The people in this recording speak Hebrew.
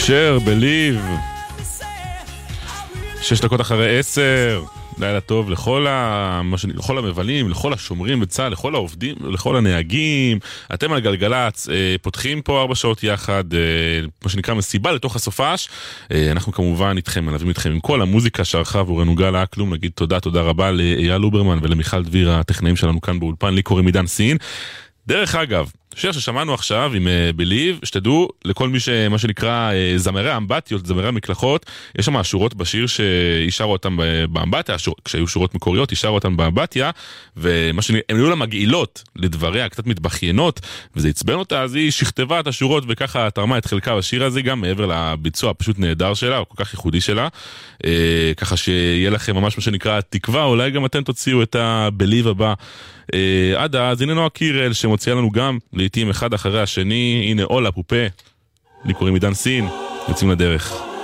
שר בליב 6 דקות אחרי 10. לילה טוב לכל המבלים, לכל השומרים בצה"ל, לכל העובדים, לכל הנהגים. אתם על גלגלץ, פותחים פה 4 שעות יחד, מה שנקרא מסיבה לתוך הסופש. אנחנו כמובן איתכם, מלווים איתכם עם כל המוזיקה שערכה ועורנו גל אקלום. נגיד תודה רבה לאייל אוברמן ולמיכל דביר, הטכנאים שלנו כאן באולפן. לי קוראים עידן סין. דרך אגב, שיר ששמענו עכשיו עם בליב, שתדעו לכל מי מה שנקרא זמרי האמבטיות, זמרי המקלחות, יש שם שורות בשיר שישארו אותם באמבטיה, כשהיו שורות מקוריות, ישארו אותם באמבטיה, ומה שנקרא, הם היו לה מגעילות לדבריה, קצת מתבחיינות, וזה עצבן אותה, אז היא שכתבה את השורות וככה תרמה את חלקה בשיר הזה, גם מעבר לביצוע הפשוט נהדר שלה, או כל כך ייחודי שלה, ככה שיהיה לכם ממש מה שנקרא תקווה, אולי גם אתם תוציאו את הבליב הבא. עד אז, הנה נועה קירל שמוציאה לנו גם לעתים אחד אחרי השני. הנה אולה פופה, לי קוראים עידן סין, יוצאים לדרך.